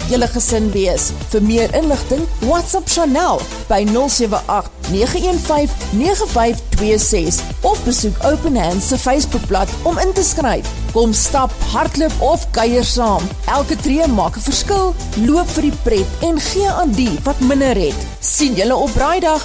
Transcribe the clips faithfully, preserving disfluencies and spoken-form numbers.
julle gesin wees. Vir meer inligting, WhatsApp Chanel by nul sewe agt nege een vyf nege vyf twee ses of besoek Open Hands se Facebookblad om in te skryf. Kom stap, hardloop of kuier saam. Elke tree maak 'n verskil. Loop vir die pret en gee aan die wat minder het. Sien julle op Braaidag.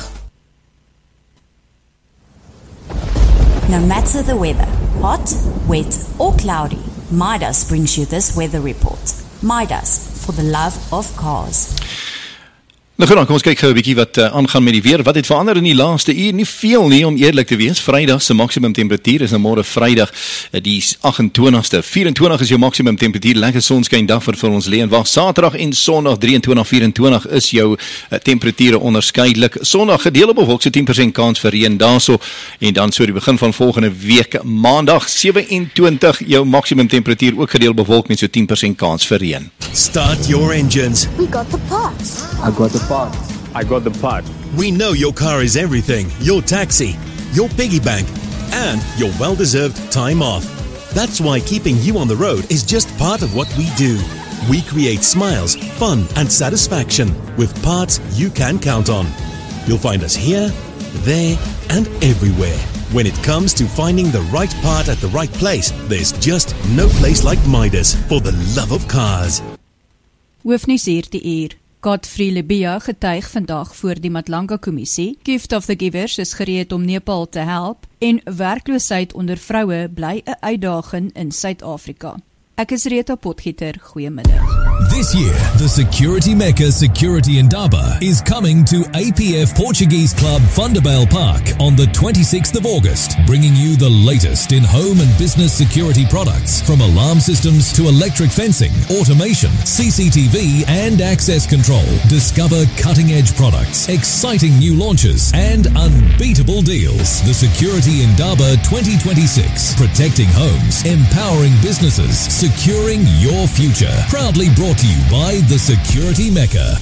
No matter the weather, hot, wet or cloudy, Midas brings you this weather report. Midas, for the love of cars. Nou goed dan, kom ons kyk gou 'n bietjie wat uh, aangaan met die weer. Wat het verander in die laaste uur? Nie veel nie, om eerlik te wees. Vrydag se maksimum temperatuur is nou môre Vrydag uh, die agt en twintigste. vyf en twintig is jou maksimum temperatuur. Lekker sonskyn dag vir vir ons lê en wag. Saterdag en Sondag drie en twintig, vyf en twintig is jou uh, temperature onderskeidelik. Sondag gedeelde bewolk, so tien persent kans vir reën daarso. En dan so die begin van volgende week Maandag sewe en twintig jou maksimum temperatuur ook gedeelde bewolk met so tien persent kans vir reën. Start your engines. We got the parts. I got the part. I got the part. We know your car is everything. Your taxi, your piggy bank, and your well-deserved time off. That's why keeping you on the road is just part of what we do. We create smiles, fun, and satisfaction with parts you can count on. You'll find us here, there, and everywhere. When it comes to finding the right part at the right place, there's just no place like Midas for the love of cars. Hoofnuus hierdie uur. Godfrey Libya getuig vandag voor die Matlanga-kommissie. Gift of the Givers is gereed om Nepal te help en werkloosheid onder vroue bly 'n uitdaging in Suid-Afrika. Ek is Rita Potgieter, goeiemiddag. This year, the Security Mecca Security Indaba is coming to A P F Portuguese Club Thunderbale Park on the twenty-sixth of August, bringing you the latest in home and business security products, from alarm systems to electric fencing, automation, C C T V and access control. Discover cutting-edge products, exciting new launches and unbeatable deals. The Security Indaba twenty twenty-six, protecting homes, empowering businesses, securing your future. Proudly brought to you by the Security Mecca.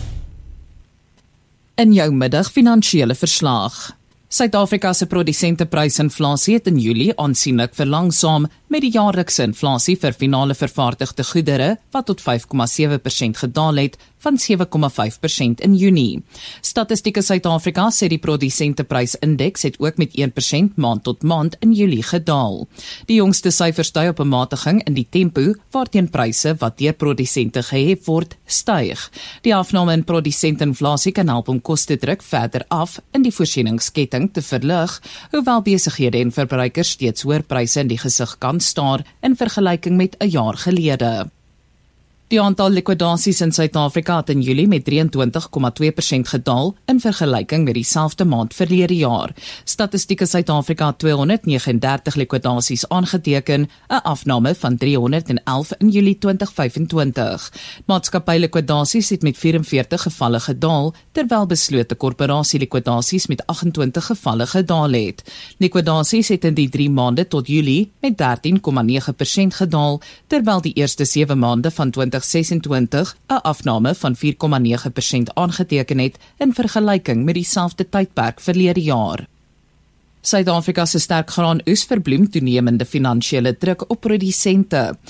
In jou middag finansiële verslag. Suid-Afrika se produsenteprysinflasie het in Julie aansienlik verlangsaam met die jaarlikse inflasie vir finale vervaardigde goedere wat tot vyf komma sewe persent gedaal het van sewe komma vyf persent in Junie. Statistieke Suid-Afrika sê die produsenteprysindeks het ook met een persent maand tot maand in Julie gedaal. Die jongste syfers dui op 'n matiging in die tempo waarteen pryse wat deur produsente gehef word styg. Die afname in produsentinflasie kan help om kostedruk verder af in die voorsieningsketting te verlig, hoewel besighede en verbruikers steeds hoër pryse in die gesig kan staar in vergelyking met 'n jaar gelede. Die aantal likwidasies in Suid-Afrika het in Julie met drieëntwintig komma twee persent gedaal in vergelyking met dieselfde maand verlede jaar. Statistieke Suid-Afrika het tweehonderd vyf en dertig likwidasies aangeteken, 'n afname van driehonderd elf in Julie twintig vyf en twintig. Maatskappy likwidasies het met vyf en veertig gevalle gedaal, terwyl beslote korporasie likwidasies met agt en twintig gevalle gedaal het. Likwidasies het in die drie maande tot Julie met dertien komma nege persent gedaal, terwyl die eerste sewe maande van twintig sesentwintig 'n afname van vier komma nege persent aangeteken het in vergelyking met dieselfde tydperk verlede jaar. Suid-Afrika se sterk graanoes verbloem toenemende finansiële druk op produsente.